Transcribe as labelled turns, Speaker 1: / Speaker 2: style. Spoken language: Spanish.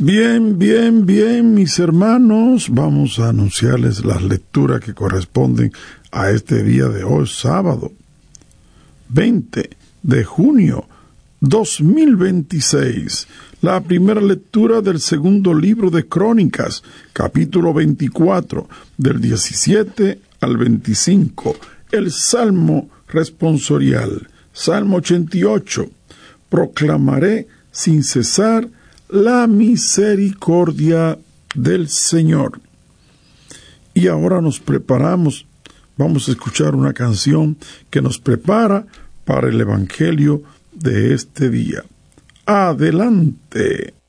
Speaker 1: Bien, mis hermanos, vamos a anunciarles las lecturas que corresponden a este día de hoy, sábado, 20 de junio 2026. La primera lectura del segundo libro de Crónicas, capítulo 24, del 17 al 25. El Salmo responsorial, Salmo 88. Proclamaré sin cesar la misericordia del Señor. Y ahora nos preparamos, vamos a escuchar una canción que nos prepara para el Evangelio de este día. Adelante.